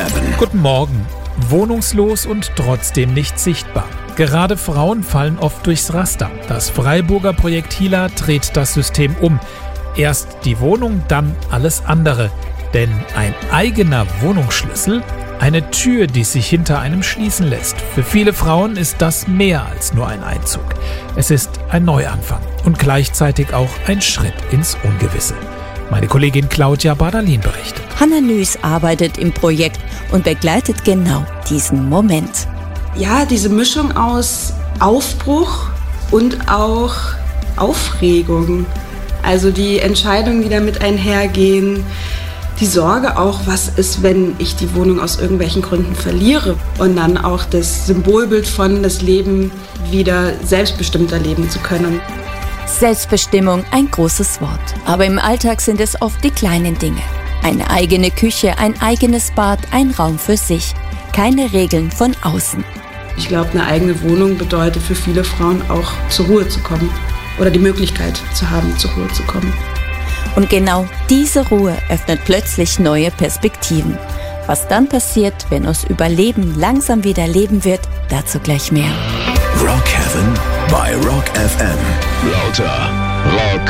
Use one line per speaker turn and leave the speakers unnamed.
Heaven.
Guten Morgen. Wohnungslos und trotzdem nicht sichtbar. Gerade Frauen fallen oft durchs Raster. Das Freiburger Projekt Hila dreht das System um. Erst die Wohnung, dann alles andere. Denn ein eigener Wohnungsschlüssel, eine Tür, die sich hinter einem schließen lässt. Für viele Frauen ist das mehr als nur ein Einzug. Es ist ein Neuanfang und gleichzeitig auch ein Schritt ins Ungewisse. Meine Kollegin Claudia Badalin berichtet.
Hanna Nüß arbeitet im Projekt und begleitet genau diesen Moment.
Ja, diese Mischung aus Aufbruch und auch Aufregung. Also die Entscheidungen, die damit einhergehen, die Sorge auch, was ist, wenn ich die Wohnung aus irgendwelchen Gründen verliere. Und dann auch das Symbolbild von das Leben wieder selbstbestimmter leben zu können.
Selbstbestimmung, ein großes Wort. Aber im Alltag sind es oft die kleinen Dinge. Eine eigene Küche, ein eigenes Bad, ein Raum für sich. Keine Regeln von außen.
Ich glaube, eine eigene Wohnung bedeutet für viele Frauen auch zur Ruhe zu kommen. Oder die Möglichkeit zu haben, zur Ruhe zu kommen.
Und genau diese Ruhe öffnet plötzlich neue Perspektiven. Was dann passiert, wenn aus Überleben langsam wieder Leben wird, dazu gleich mehr.
Rock Heaven bei Rock FM. Lauter Rock